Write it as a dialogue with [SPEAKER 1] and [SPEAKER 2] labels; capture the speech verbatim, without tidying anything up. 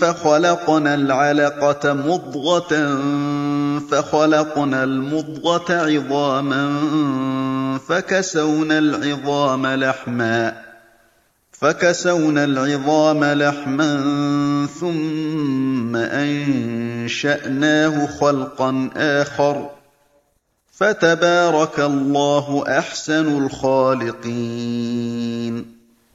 [SPEAKER 1] فخلقنا العلقة مضغة فخلقنا المضغة عظاما فكسونا العظام لحما فكسونا العظام لحما ثم أنشأناه خلقا آخر فتبارك الله أحسن الخالقين.